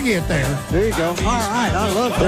get there. There you go. All right, I love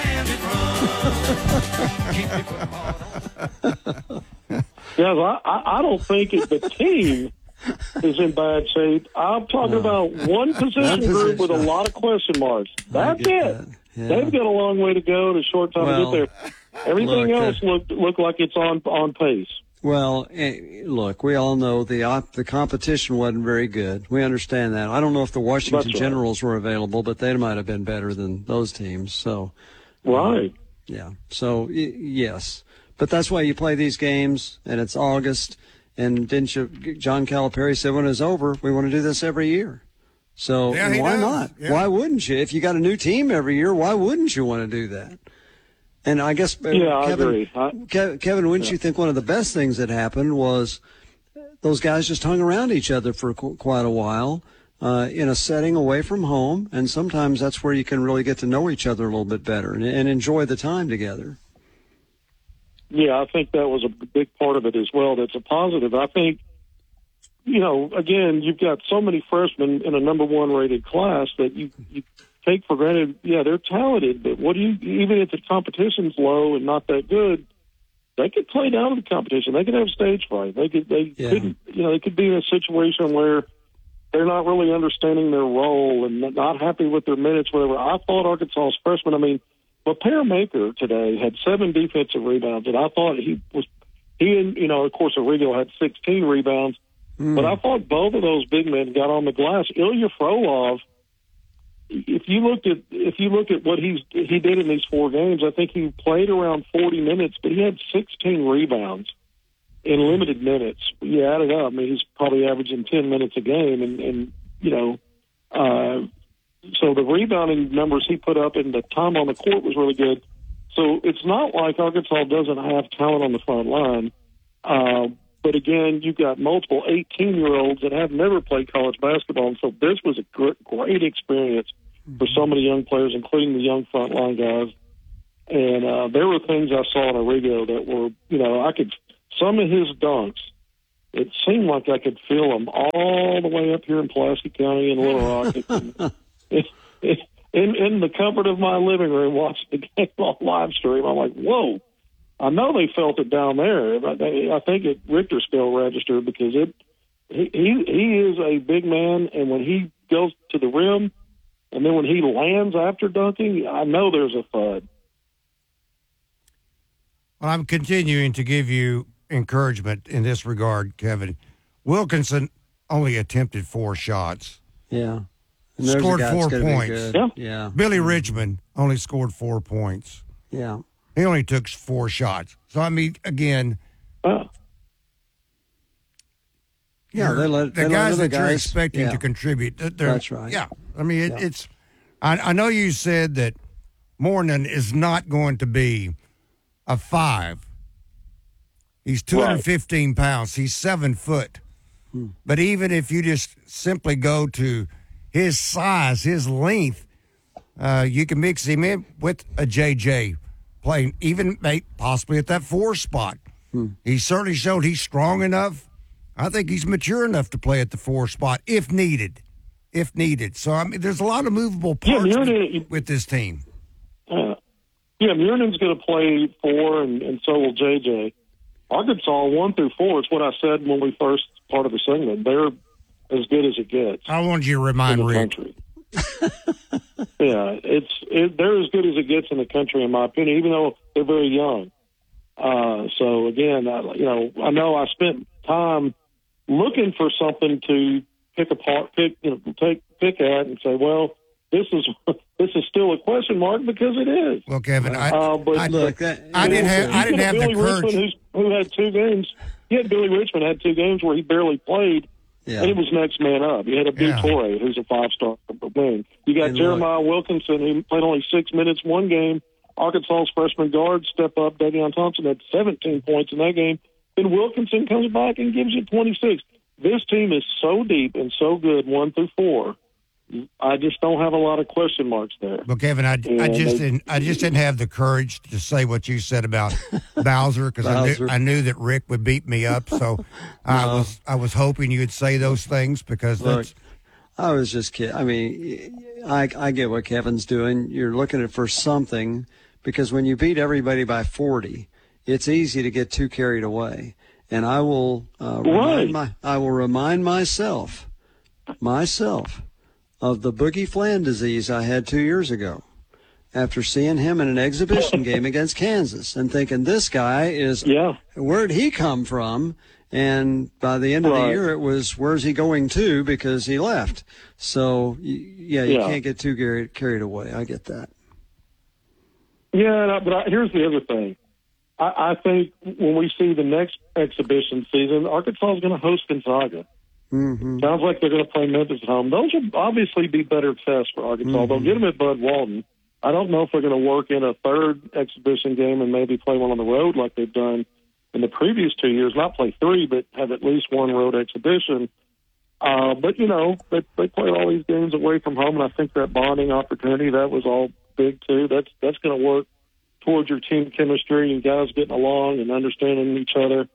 that. Yeah, I don't think the team is in bad shape. I'm talking about one position group with a lot of question marks. That's it. That. Yeah. They've got a long way to go and a short time to get there. Everything else looked like it's on pace. Well, look, we all know the competition wasn't very good. We understand that. I don't know if the Washington Generals were available, but they might have been better than those teams. So, right. Yeah. So, yes. But that's why you play these games, and it's August. And didn't you, John Calipari said when it's over, we want to do this every year. So why not? Yeah. Why wouldn't you? If you got a new team every year, why wouldn't you want to do that? And I guess, Kevin, I agree. Kevin, wouldn't you think one of the best things that happened was those guys just hung around each other for quite a while in a setting away from home, and sometimes that's where you can really get to know each other a little bit better and enjoy the time together. Yeah, I think that was a big part of it as well. That's a positive. I think, again, you've got so many freshmen in a number one rated class that you take for granted, they're talented, but even if the competition's low and not that good, they could play down to the competition. They could have stage fright. They could be in a situation where they're not really understanding their role and not happy with their minutes, whatever. I thought Arkansas's freshmen, Maker today had 7 defensive rebounds, and I thought he and, of course, Arrigo had 16 rebounds, but I thought both of those big men got on the glass. Ilya Frolov, if you look at what he did in these 4 games, I think he played around 40 minutes, but he had 16 rebounds in limited minutes. You add it up, he's probably averaging 10 minutes a game, so the rebounding numbers he put up and the time on the court was really good. So it's not like Arkansas doesn't have talent on the front line. But again, you've got multiple 18-year-olds that have never played college basketball. And so this was a great experience for so many young players, including the young front line guys. And there were things I saw in Arrigo that were, some of his dunks, it seemed like I could feel them all the way up here in Pulaski County in Little Rock. In the comfort of my living room watching the game on live stream, I'm like, whoa, I know they felt it down there. I think it Richter scale registered because he is a big man, and when he goes to the rim and then when he lands after dunking, I know there's a thud. Well, I'm continuing to give you encouragement in this regard, Kevin. Wilkinson only attempted 4 shots. Yeah. Scored 4 points. Yeah. Billy Richmond only scored 4 points. Yeah. He only took 4 shots. So, again, the guys that you're expecting to contribute. That's right. Yeah. It's – I know you said that Moorman is not going to be a 5. He's 215 pounds. He's 7 foot. But even if you just simply go to – his size, his length, you can mix him in with a JJ playing, even possibly at that 4 spot. He certainly showed he's strong enough. I think he's mature enough to play at the 4 spot if needed. So, there's a lot of movable parts with this team. Muirnen's going to play 4, and so will JJ. Arkansas 1 through 4, it's what I said when we first part of the segment. They're as good as it gets. I wanted you to remind Rick. They're as good as it gets in the country, in my opinion, even though they're very young. So again, I know I spent time looking for something to pick at and say, well, this is still a question mark because it is. Well, Kevin, I didn't have Billy the courage. Richmond, who had 2 games. Billy Richmond had 2 games where he barely played. Yeah. And he was next man up. You had a Torrey, who's a 5-star wing. You got Jeremiah Wilkinson, who played only 6 minutes one game. Arkansas's freshman guard step up. Davion Thompson had 17 points in that game. Then Wilkinson comes back and gives you 26. This team is so deep and so good 1 through 4. I just don't have a lot of question marks there. Well, Kevin, I just didn't have the courage to say what you said about Bowser because I knew that Rick would beat me up. So I was hoping you'd say those things because I was just kidding. I get what Kevin's doing. You're looking at for something, because when you beat everybody by 40, it's easy to get too carried away. And I will remind myself of the Boogie Flan disease I had 2 years ago, after seeing him in an exhibition game against Kansas and thinking, this guy is, where'd he come from? And by the end of the year, it was, where's he going to? Because he left. So, you can't get too carried away. I get that. Yeah, but here's the other thing. I think when we see the next exhibition season, Arkansas is going to host Gonzaga. Mm-hmm. Sounds like they're going to play Memphis at home. Those will obviously be better tests for Arkansas. Mm-hmm. They'll get them at Bud Walton. I don't know if they're going to work in a third exhibition game and maybe play one on the road like they've done in the previous 2 years. Not play three, but have at least one road exhibition. But, they play all these games away from home, and I think that bonding opportunity, that was all big, too. That's going to work towards your team chemistry and guys getting along and understanding each other.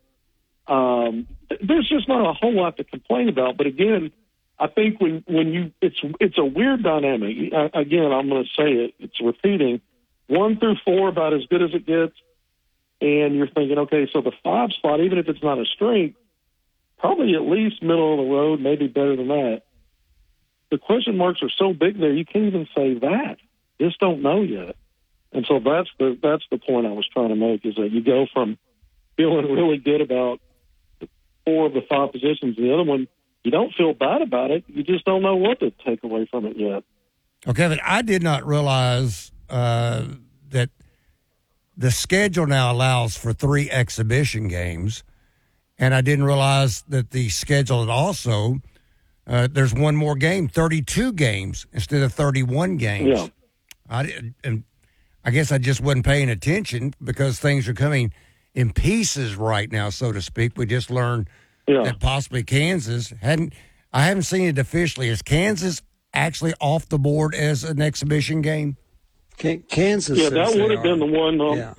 There's just not a whole lot to complain about. But, again, I think when it's a weird dynamic. Again, I'm going to say it. It's repeating. 1 through 4, about as good as it gets. And you're thinking, okay, so the 5 spot, even if it's not a strength, probably at least middle of the road, maybe better than that. The question marks are so big there, you can't even say that. Just don't know yet. And so that's the point I was trying to make, is that you go from feeling really good about 4 of the 5 positions, and the other one, you don't feel bad about it. You just don't know what to take away from it yet. Okay, but I did not realize that the schedule now allows for 3 exhibition games, and I didn't realize that the schedule also there's one more game, 32 games instead of 31 games. Yeah. I guess I just wasn't paying attention because things are coming in pieces right now, so to speak. We just learned that possibly Kansas I haven't seen it officially. Is Kansas actually off the board as an exhibition game? Kansas. Yeah, that would have been the one.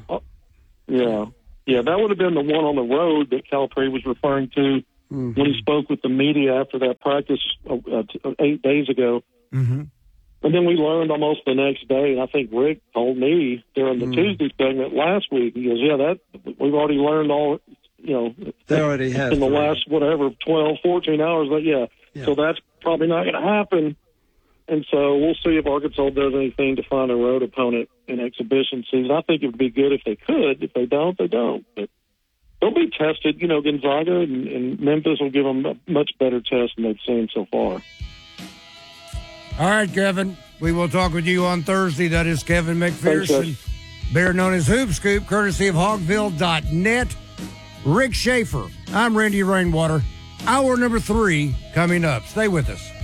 That would have been the one on the road that Calipari was referring to when he spoke with the media after that practice 8 days ago. Mm-hmm. And then we learned almost the next day, and I think Rick told me during the Tuesday segment last week, he goes, we've already learned all, they already have in the last, 12, 14 hours. But so that's probably not going to happen. And so we'll see if Arkansas does anything to find a road opponent in exhibition season. I think it would be good if they could. If they don't, they don't. But they'll be tested. Gonzaga and Memphis will give them a much better test than they've seen so far. All right, Kevin. We will talk with you on Thursday. That is Kevin McPherson, better known as Hoop Scoop, courtesy of Hogville.net. Rick Schaefer. I'm Randy Rainwater. Hour number 3 coming up. Stay with us.